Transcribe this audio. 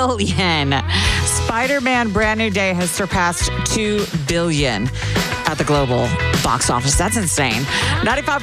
billion. Spider-Man Brand New Day has surpassed $2 billion at the global box office. That's insane. 95.